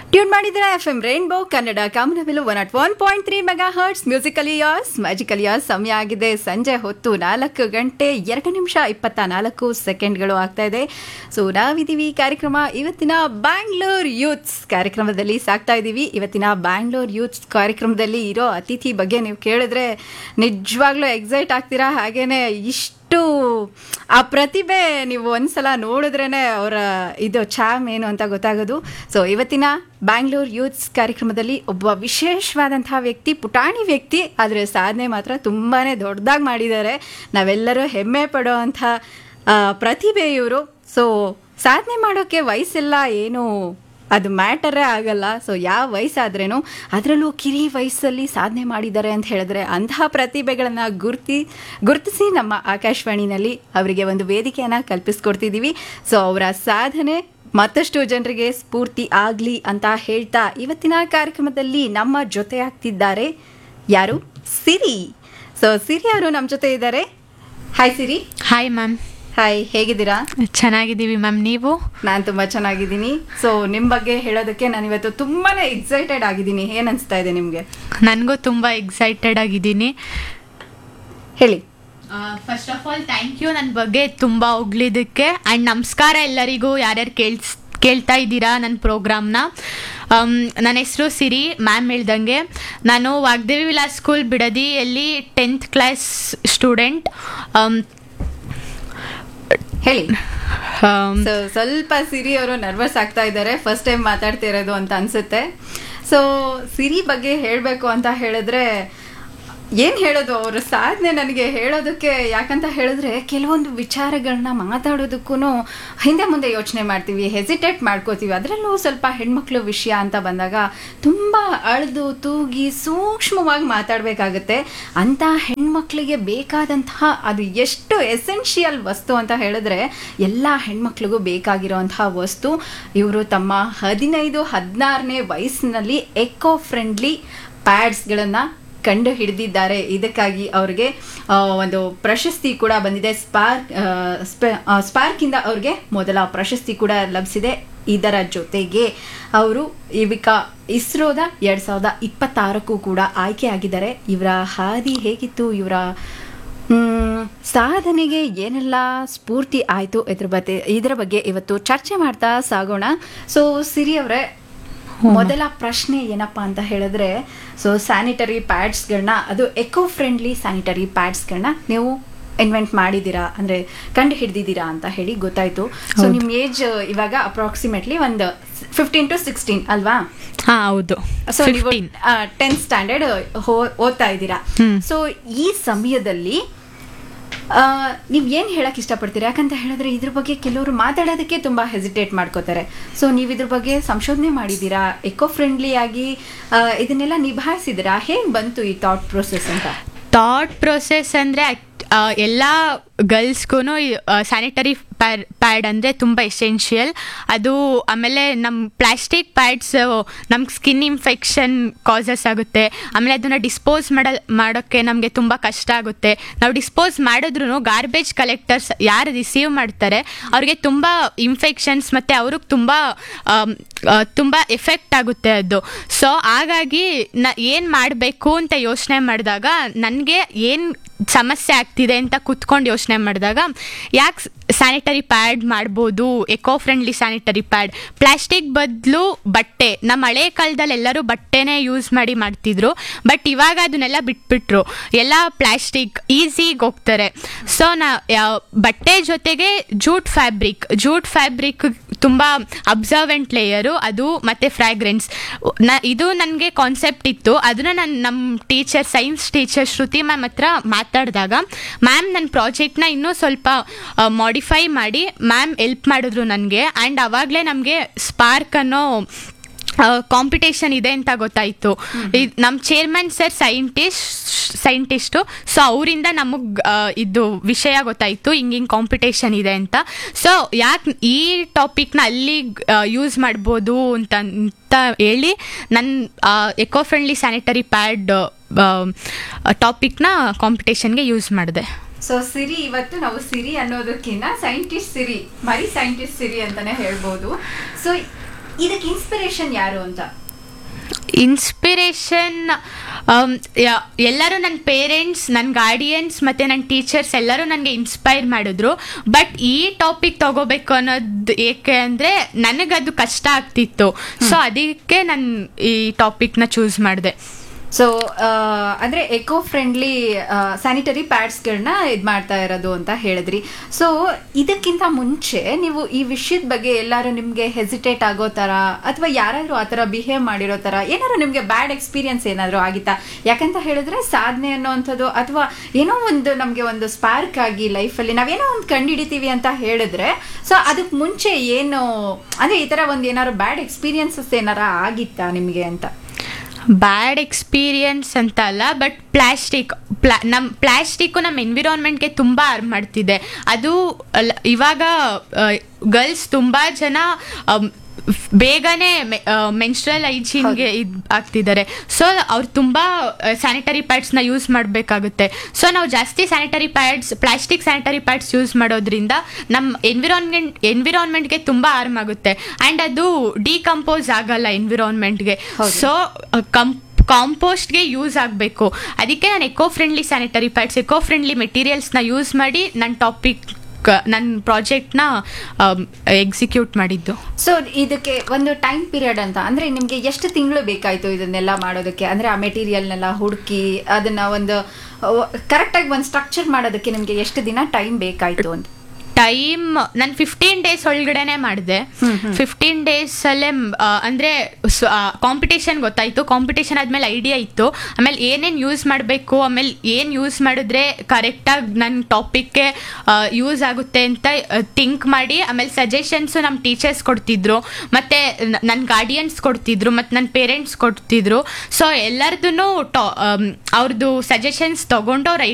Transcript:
Tune ಮಾಡಿದ್ರೆ FM rainbow Kannada ಕಾಮನಬಿಲ್ಲು 101.3 mega hertz musically ಯಾರ್ಸ್ magically ಯಾರ್ಸ್. ಸಮಯ ಆಗಿದೆ ಸಂಜೆ ಹೊತ್ತು 4 ಗಂಟೆ 2 ನಿಮಿಷ 24 ಸೆಕೆಂಡ್ಗಳು ಆಗ್ತಾ ಇದೆ. ಸೊ ನಾವಿದ್ದೀವಿ ಕಾರ್ಯಕ್ರಮ ಇವತ್ತಿನ ಬ್ಯಾಂಗ್ಳೂರ್ ಯೂತ್ಸ್ ಕಾರ್ಯಕ್ರಮದಲ್ಲಿ ಸಾಕ್ತಾ ಇದ್ದೀವಿ. ಇವತ್ತಿನ ಬ್ಯಾಂಗ್ಳೂರ್ ಯೂತ್ಸ್ ಕಾರ್ಯಕ್ರಮದಲ್ಲಿ ಇರೋ ಅತಿಥಿ ಬಗ್ಗೆ ನೀವು ಕೇಳಿದ್ರೆ ನಿಜವಾಗ್ಲೂ ಎಕ್ಸೈಟ್ ಆಗ್ತೀರಾ. ಹಾಗೇನೆ ಇಷ್ಟು ಆ ಪ್ರತಿಭೆ ನೀವು ಒಂದ್ಸಲ ನೋಡಿದ್ರೇನೆ ಅವರ ಇದು ಚಾಮ್ ಏನು ಅಂತ ಗೊತ್ತಾಗೋದು. ಸೊ ಇವತ್ತಿನ ಬ್ಯಾಂಗ್ಳೂರ್ ಯೂತ್ಸ್ ಕಾರ್ಯಕ್ರಮದಲ್ಲಿ ಒಬ್ಬ ವಿಶೇಷವಾದಂತಹ ವ್ಯಕ್ತಿ, ಪುಟಾಣಿ ವ್ಯಕ್ತಿ, ಆದರೆ ಸಾಧನೆ ಮಾತ್ರ ತುಂಬಾ ದೊಡ್ಡದಾಗಿ ಮಾಡಿದ್ದಾರೆ. ನಾವೆಲ್ಲರೂ ಹೆಮ್ಮೆ ಪಡೋವಂಥ ಪ್ರತಿಭೆ ಇವರು. ಸೊ ಸಾಧನೆ ಮಾಡೋಕ್ಕೆ ವಯಸ್ಸೆಲ್ಲ ಏನು ಅದು ಮ್ಯಾಟರೇ ಆಗಲ್ಲ. ಸೊ ಯಾವ ವಯಸ್ಸಾದ್ರೇನು, ಅದರಲ್ಲೂ ಕಿರಿ ವಯಸ್ಸಲ್ಲಿ ಸಾಧನೆ ಮಾಡಿದ್ದಾರೆ ಅಂತ ಹೇಳಿದ್ರೆ ಅಂತಹ ಪ್ರತಿಭೆಗಳನ್ನು ಗುರುತಿಸಿ ನಮ್ಮ ಆಕಾಶವಾಣಿನಲ್ಲಿ ಅವರಿಗೆ ಒಂದು ವೇದಿಕೆಯನ್ನು ಕಲ್ಪಿಸ್ಕೊಡ್ತಿದ್ದೀವಿ. ಸೊ ಅವರ ಸಾಧನೆ ಮತ್ತಷ್ಟು ಜನರಿಗೆ ಸ್ಫೂರ್ತಿ ಆಗಲಿ ಅಂತ ಹೇಳ್ತಾ ಇವತ್ತಿನ ಕಾರ್ಯಕ್ರಮದಲ್ಲಿ ನಮ್ಮ ಜೊತೆ ಆಗ್ತಿದ್ದಾರೆ ಯಾರು? ಸಿರಿ. ಸೊ ಸಿರಿ ಅವರು ನಮ್ಮ ಜೊತೆ ಇದ್ದಾರೆ. ಹಾಯ್ ಸಿರಿ. Hi ma'am. ಹಾಯ್, ಹೇಗಿದ್ದೀರಾ? ಚೆನ್ನಾಗಿದ್ದೀವಿ ಮ್ಯಾಮ್, ನೀವು? ನಾನು ತುಂಬ ಚೆನ್ನಾಗಿದ್ದೀನಿ. ಸೊ ನಿಮ್ಮ ಬಗ್ಗೆ ಹೇಳೋದಕ್ಕೆ ನಾನು ಇವತ್ತು ತುಂಬಾ ಎಕ್ಸೈಟೆಡ್ ಆಗಿದ್ದೀನಿ. ಏನು ಅನಿಸ್ತಾ ಇದೆ ನಿಮಗೆ? ನನಗೂ ತುಂಬ ಎಕ್ಸೈಟೆಡ್ ಆಗಿದ್ದೀನಿ. ಹೇಳಿ. First of all thank you ನನ್ನ ಬಗ್ಗೆ ತುಂಬ ಹೊಗಳಿದ್ದಕ್ಕೆ. ಆ್ಯಂಡ್ ನಮಸ್ಕಾರ ಎಲ್ಲರಿಗೂ, ಯಾರ್ಯಾರು ಕೇಳ್ತಾ ಇದ್ದೀರಾ ನನ್ನ ಪ್ರೋಗ್ರಾಮ್ನ. ನನ್ನ ಹೆಸರು ಸಿರಿ. ಮ್ಯಾಮ್ ಹೇಳ್ದಂಗೆ ನಾನು Vagdevi Vilas school ಬಿಡದಿಯಲ್ಲಿ 10th class student. ಹೇಳಿ. ಸ್ವಲ್ಪ ಸಿರಿ ಅವರು ನರ್ವಸ್ ಆಗ್ತಾ ಇದ್ದಾರೆ, ಫಸ್ಟ್ ಟೈಮ್ ಮಾತಾಡ್ತಿರೋದು ಅಂತ ಅನ್ಸುತ್ತೆ. ಸೊ ಸಿರಿ ಬಗ್ಗೆ ಹೇಳಬೇಕು ಅಂತ ಹೇಳಿದ್ರೆ ಏನು ಹೇಳೋದು, ಅವರ ಸಾಧನೆ ನನಗೆ ಹೇಳೋದಕ್ಕೆ. ಯಾಕಂತ ಹೇಳಿದ್ರೆ ಕೆಲವೊಂದು ವಿಚಾರಗಳನ್ನ ಮಾತಾಡೋದಕ್ಕೂ ಹಿಂದೆ ಮುಂದೆ ಯೋಚನೆ ಮಾಡ್ತೀವಿ, ಹೆಸಿಟೇಟ್ ಮಾಡ್ಕೋತೀವಿ. ಅದರಲ್ಲೂ ಸ್ವಲ್ಪ ಹೆಣ್ಮಕ್ಳು ವಿಷಯ ಅಂತ ಬಂದಾಗ ತುಂಬ ಅಳ್ದು ತೂಗಿ ಸೂಕ್ಷ್ಮವಾಗಿ ಮಾತಾಡಬೇಕಾಗತ್ತೆ. ಅಂಥ ಹೆಣ್ಮಕ್ಳಿಗೆ ಬೇಕಾದಂತಹ ಅದು ಎಷ್ಟು ಎಸೆನ್ಷಿಯಲ್ ವಸ್ತು ಅಂತ ಹೇಳಿದ್ರೆ ಎಲ್ಲ ಹೆಣ್ಮಕ್ಳಿಗೂ ಬೇಕಾಗಿರೋಂತಹ ವಸ್ತು. ಇವರು ತಮ್ಮ 15-16ನೇ ವಯಸ್ಸಿನಲ್ಲಿ ಎಕೋ ಫ್ರೆಂಡ್ಲಿ ಪ್ಯಾಡ್ಸ್ಗಳನ್ನು ಕಂಡು ಹಿಡಿದಿದ್ದಾರೆ. ಇದಕ್ಕಾಗಿ ಅವ್ರಿಗೆ ಒಂದು ಪ್ರಶಸ್ತಿ ಕೂಡ ಬಂದಿದೆ. ಸ್ಪಾರ್ಕಿಂದ ಅವ್ರಿಗೆ ಮೊದಲ ಪ್ರಶಸ್ತಿ ಕೂಡ ಲಭಿಸಿದೆ. ಇದರ ಜೊತೆಗೆ ಅವರು ಇಸ್ರೋದ 2026ಕ್ಕೂ ಕೂಡ ಆಯ್ಕೆ ಆಗಿದ್ದಾರೆ. ಇವರ ಹಾದಿ ಹೇಗಿತ್ತು, ಇವರ ಸಾಧನೆಗೆ ಏನೆಲ್ಲ ಸ್ಫೂರ್ತಿ ಆಯಿತು, ಇದರ ಬಗ್ಗೆ ಇವತ್ತು ಚರ್ಚೆ ಮಾಡ್ತಾ ಸಾಗೋಣ. ಸೊ ಸಿರಿ ಅವರೇ, ಮೊದಲ ಪ್ರಶ್ನೆ ಏನಪ್ಪಾ ಅಂತ ಹೇಳಿದ್ರೆ, ಸೊ ಸ್ಯಾನಿಟರಿ ಪ್ಯಾಡ್ಸ್ಗಳನ್ನ, ಅದು ಎಕೋ ಫ್ರೆಂಡ್ಲಿ ಸ್ಯಾನಿಟರಿ ಪ್ಯಾಡ್ಸ್ಗಳನ್ನ ನೀವು ಇನ್ವೆಂಟ್ ಮಾಡಿದ್ದೀರಾ, ಅಂದರೆ ಕಂಡು ಹಿಡಿದಿದ್ದೀರಾ ಅಂತ ಹೇಳಿ ಗೊತ್ತಾಯ್ತು. ಸೊ ನಿಮ್ಮ ಏಜ್ ಇವಾಗ ಅಪ್ರಾಕ್ಸಿಮೇಟ್ಲಿ ಒಂದು 15 to 16 ಅಲ್ವಾ? ಹೌದು. ಸೊ ನೀವು 10th ಸ್ಟ್ಯಾಂಡರ್ಡ್ ಓದ್ತಾ ಇದ್ದೀರಾ. ಸೊ ಈ ಸಮಯದಲ್ಲಿ ನೀವು ಏನು ಹೇಳಕ್ ಇಷ್ಟಪಡ್ತೀರಾ? ಯಾಕಂತ ಹೇಳಿದ್ರೆ ಇದ್ರ ಬಗ್ಗೆ ಕೆಲವರು ಮಾತಾಡೋದಕ್ಕೆ ತುಂಬ ಹೆಸಿಟೇಟ್ ಮಾಡ್ಕೋತಾರೆ. ಸೊ ನೀವು ಇದ್ರ ಬಗ್ಗೆ ಸಂಶೋಧನೆ ಮಾಡಿದ್ದೀರಾ, ಎಕೋ ಫ್ರೆಂಡ್ಲಿ ಆಗಿ ಇದನ್ನೆಲ್ಲ ನಿಭಾಯಿಸಿದ್ದೀರಾ. ಹೇಗೆ ಬಂತು ಈ ಥಾಟ್ ಪ್ರೊಸೆಸ್ ಅಂತ? ಥಾಟ್ ಪ್ರೊಸೆಸ್ ಅಂದರೆ ಎಲ್ಲ ಗರ್ಲ್ಸ್ಗೂ ಸ್ಯಾನಿಟರಿ ಪ್ಯಾಡ್ ಅಂದರೆ ತುಂಬ ಎಸೆನ್ಷಿಯಲ್. ಅದು ಆಮೇಲೆ ನಮ್ಮ ಪ್ಲಾಸ್ಟಿಕ್ ಪ್ಯಾಡ್ಸ್ ನಮ್ಗೆ ಸ್ಕಿನ್ ಇನ್ಫೆಕ್ಷನ್ ಕಾಸಸ್ ಆಗುತ್ತೆ. ಆಮೇಲೆ ಅದನ್ನು ಡಿಸ್ಪೋಸ್ ಮಾಡೋಕ್ಕೆ ನಮಗೆ ತುಂಬ ಕಷ್ಟ ಆಗುತ್ತೆ. ನಾವು ಡಿಸ್ಪೋಸ್ ಮಾಡಿದ್ರೂ ಗಾರ್ಬೇಜ್ ಕಲೆಕ್ಟರ್ಸ್ ಯಾರು ರಿಸೀವ್ ಮಾಡ್ತಾರೆ ಅವ್ರಿಗೆ ತುಂಬ ಇನ್ಫೆಕ್ಷನ್ಸ್ ಮತ್ತು ಅವ್ರಿಗೆ ತುಂಬ ಎಫೆಕ್ಟ್ ಆಗುತ್ತೆ ಅದು. ಸೊ ಹಾಗಾಗಿ ಏನು ಮಾಡಬೇಕು ಅಂತ ಯೋಚನೆ ಮಾಡಿದಾಗ ನನಗೆ ಏನು ಸಮಸ್ಯೆ ಆಗ್ತಿದೆ ಅಂತ ಕೂತ್ಕೊಂಡು ಯೋಚನೆ ಮಾಡಿದಾಗ, ಯಾಕೆ ಸ್ಯಾನಿಟರಿ ಪ್ಯಾಡ್ ಮಾಡ್ಬೋದು, eco friendly sanitary pad. Plastic ಬದಲು ಬಟ್ಟೆ. ನಮ್ಮ ಹಳೆ ಕಾಲದಲ್ಲಿ ಎಲ್ಲರೂ ಬಟ್ಟೆನೇ ಯೂಸ್ ಮಾಡ್ತಿದ್ರು. ಬಟ್ ಇವಾಗ ಅದನ್ನೆಲ್ಲ ಬಿಟ್ಬಿಟ್ರು, ಎಲ್ಲ ಪ್ಲಾಸ್ಟಿಕ್ ಈಸಿಗೆ ಹೋಗ್ತಾರೆ. ಸೊ ಬಟ್ಟೆ ಜೊತೆಗೆ ಜೂಟ್ ಫ್ಯಾಬ್ರಿಕ್ ತುಂಬ ಅಬ್ಸರ್ವೆಂಟ್ ಲೇಯರು ಅದು, ಮತ್ತು ಫ್ರ್ಯಾಗ್ರೆನ್ಸ್. ಇದು ನನಗೆ ಕಾನ್ಸೆಪ್ಟ್ ಇತ್ತು. ಅದನ್ನು ನಮ್ಮ ಟೀಚರ್, ಸೈನ್ಸ್ ಟೀಚರ್ ಶ್ರುತಿ ಮ್ಯಾಮ್ ಹತ್ರ ಮಾತಾಡಿದಾಗ ಮ್ಯಾಮ್ ನನ್ನ ಪ್ರಾಜೆಕ್ಟ್ನ ಇನ್ನೂ ಸ್ವಲ್ಪ ಮಾಡಿಫೈ ಮಾಡಿ ಮ್ಯಾಮ್ ಹೆಲ್ಪ್ ಮಾಡಿದ್ರು ನನಗೆ. ಆ್ಯಂಡ್ ಆವಾಗಲೇ ನಮಗೆ ಸ್ಪಾರ್ಕ್ ಅನ್ನೋ ಕಾಂಪಿಟೇಷನ್ ಇದೆ ಅಂತ ಗೊತ್ತಾಯಿತು. ನಮ್ಮ ಚೇರ್ಮನ್ ಸರ್ ಸೈಂಟಿಸ್ಟು. ಸೊ ಅವರಿಂದ ನಮಗೆ ಇದು ವಿಷಯ ಗೊತ್ತಾಯಿತು, ಹಿಂಗೆ ಕಾಂಪಿಟೇಷನ್ ಇದೆ ಅಂತ. ಸೊ ಯಾಕೆ ಈ ಟಾಪಿಕ್ನ ಅಲ್ಲಿ ಯೂಸ್ ಮಾಡ್ಬೋದು ಅಂತ ಹೇಳಿ ನನ್ನ eco friendly sanitary pad ಟಾಪಿಕ್ನ ಕಾಂಪಿಟೇಷನ್ಗೆ use ಮಾಡಿದೆ. ಸೊ ಸಿರಿ, ಇವತ್ತು ನಾವು ಸಿರಿ ಅನ್ನೋದಕ್ಕಿಂತ ಸೈಂಟಿಸ್ಟ್ ಸಿರಿ, ಮರಿ ಸೈಂಟಿಸ್ಟ್ ಸಿರಿ ಅಂತಾನೆ ಹೇಳ್ಬೋದು. ಸೊ ಇದಕ್ಕೆ ಇನ್ಸ್ಪಿರೇಷನ್ ಯಾರು ಅಂತ? ಇನ್ಸ್ಪಿರೇಷನ್ ಎಲ್ಲರೂ ನನ್ನ ಪೇರೆಂಟ್ಸ್, ನನ್ನ ಗಾರ್ಡಿಯನ್ಸ್ ಮತ್ತು ನನ್ನ ಟೀಚರ್ಸ್ ಎಲ್ಲರೂ ನನಗೆ ಇನ್ಸ್ಪೈರ್ ಮಾಡಿದ್ರು. ಬಟ್ ಈ ಟಾಪಿಕ್ ತಗೋಬೇಕು ಅನ್ನೋದು ಏಕೆ ಅಂದರೆ ನನಗದು ಕಷ್ಟ ಆಗ್ತಿತ್ತು. ಸೊ ಅದಕ್ಕೆ ನಾನು ಈ ಟಾಪಿಕ್ನ ಚೂಸ್ ಮಾಡಿದೆ. ಸೊ ಅಂದ್ರೆ ಎಕೋ ಫ್ರೆಂಡ್ಲಿ ಸ್ಯಾನಿಟರಿ ಪ್ಯಾಡ್ಸ್ಗಳನ್ನ ಇದು ಮಾಡ್ತಾ ಇರೋದು ಅಂತ ಹೇಳಿದ್ರಿ. ಸೊ ಇದಕ್ಕಿಂತ ಮುಂಚೆ ನೀವು ಈ ವಿಷಯದ ಬಗ್ಗೆ ಎಲ್ಲರೂ ನಿಮ್ಗೆ ಹೆಸಿಟೇಟ್ ಆಗೋ ತರ ಅಥವಾ ಯಾರಾದ್ರೂ ಆ ಥರ ಬಿಹೇವ್ ಮಾಡಿರೋ ತರ ಏನಾದ್ರು ನಿಮ್ಗೆ ಬ್ಯಾಡ್ ಎಕ್ಸ್ಪೀರಿಯನ್ಸ್ ಏನಾದ್ರು ಆಗಿತ್ತಾ? ಯಾಕಂತ ಹೇಳಿದ್ರೆ ಸಾಧನೆ ಅನ್ನೋವಂಥದ್ದು ಅಥವಾ ಏನೋ ಒಂದು ನಮ್ಗೆ ಒಂದು ಸ್ಪಾರ್ಕ್ ಆಗಿ ಲೈಫಲ್ಲಿ ನಾವೇನೋ ಒಂದು ಕಂಡುಹಿಡಿತೀವಿ ಅಂತ ಹೇಳಿದ್ರೆ, ಸೊ ಅದಕ್ಕೆ ಮುಂಚೆ ಏನು ಅಂದ್ರೆ ಈ ತರ ಒಂದು ಏನಾದ್ರು ಬ್ಯಾಡ್ ಎಕ್ಸ್ಪೀರಿಯನ್ಸಸ್ ಏನಾರ ಆಗಿತ್ತಾ ನಿಮ್ಗೆ ಅಂತ? ಬ್ಯಾಡ್ ಎಕ್ಸ್ಪೀರಿಯನ್ಸ್ ಅಂತ ಅಲ್ಲ, ಬಟ್ ಪ್ಲಾಸ್ಟಿಕ್ಕು ನಮ್ಮ ಎನ್ವಿರಾನ್ಮೆಂಟ್ಗೆ ತುಂಬ ಹಾರ್ಮ್ ಮಾಡ್ತಿದೆ. ಅದು ಇವಾಗ ಗರ್ಲ್ಸ್ ತುಂಬ ಜನ ಬೇಗನೆ ಮೆನ್ಸ್ಟ್ರಲ್ ಹೈಜೀನ್ಗೆ ಆಗ್ತಿದ್ದಾರೆ. ಸೊ ಅವ್ರು ತುಂಬ ಸ್ಯಾನಿಟರಿ ಪ್ಯಾಡ್ಸ್ನ ಯೂಸ್ ಮಾಡಬೇಕಾಗುತ್ತೆ. ಸೊ ನಾವು ಜಾಸ್ತಿ ಪ್ಲಾಸ್ಟಿಕ್ ಸ್ಯಾನಿಟರಿ ಪ್ಯಾಡ್ಸ್ ಯೂಸ್ ಮಾಡೋದ್ರಿಂದ ನಮ್ಮ ಎನ್ವಿರಾನ್ಮೆಂಟ್ಗೆ ತುಂಬ ಹಾರ್ಮ್ ಆಗುತ್ತೆ. ಆ್ಯಂಡ್ ಅದು ಡಿಕಂಪೋಸ್ ಆಗಲ್ಲ ಎನ್ವಿರಾನ್ಮೆಂಟ್ಗೆ. ಸೊ ಕಾಂಪೋಸ್ಟ್ಗೆ ಯೂಸ್ ಆಗಬೇಕು. ಅದಕ್ಕೆ ನಾನು eco friendly sanitary pads, eco friendly ಮೆಟೀರಿಯಲ್ಸ್ನ use ಮಾಡಿ ನನ್ನ ಪ್ರಾಜೆಕ್ಟ್ನ ಎಕ್ಸಿಕ್ಯೂಟ್ ಮಾಡಿದ್ದು. ಸೊ ಇದಕ್ಕೆ ಒಂದು ಟೈಮ್ ಪೀರಿಯಡ್ ಅಂತ ಅಂದ್ರೆ ನಿಮ್ಗೆ ಎಷ್ಟು ತಿಂಗಳು ಬೇಕಾಯ್ತು ಇದನ್ನೆಲ್ಲ ಮಾಡೋದಕ್ಕೆ? ಅಂದ್ರೆ ಆ ಮೆಟೀರಿಯಲ್ನೆಲ್ಲ ಹುಡುಕಿ ಅದನ್ನ ಒಂದು ಕರೆಕ್ಟಾಗಿ ಒಂದು ಸ್ಟ್ರಕ್ಚರ್ ಮಾಡೋದಕ್ಕೆ ನಿಮ್ಗೆ ಎಷ್ಟು ದಿನ ಟೈಮ್ ಬೇಕಾಯ್ತು ಅಂತ? ಟೈಮ್ ನಾನು 15 days ಒಳಗಡೆನೆ ಮಾಡಿದೆ. 15 days ಅಲ್ಲೇ ಅಂದರೆ ಕಾಂಪಿಟೇಷನ್ ಗೊತ್ತಾಯಿತು. ಕಾಂಪಿಟೇಷನ್ ಆದಮೇಲೆ ಐಡಿಯಾ ಇತ್ತು. ಆಮೇಲೆ ಏನೇನು ಯೂಸ್ ಮಾಡಬೇಕು, ಆಮೇಲೆ ಏನು ಯೂಸ್ ಮಾಡಿದ್ರೆ ಕರೆಕ್ಟಾಗಿ ನನ್ನ ಟಾಪಿಕ್ಗೆ ಯೂಸ್ ಆಗುತ್ತೆ ಅಂತ ಥಿಂಕ್ ಮಾಡಿ, ಆಮೇಲೆ ಸಜೆಷನ್ಸು ನಮ್ಮ ಟೀಚರ್ಸ್ ಕೊಡ್ತಿದ್ರು, ಮತ್ತು ನನ್ನ ಗಾರ್ಡಿಯನ್ಸ್ ಕೊಡ್ತಿದ್ರು, ಮತ್ತು ನನ್ನ ಪೇರೆಂಟ್ಸ್ ಕೊಡ್ತಿದ್ರು. ಸೊ ಎಲ್ಲರದೂ ಅವ್ರದ್ದು ಸಜೆಷನ್ಸ್ ತೊಗೊಂಡು ಅವ್ರ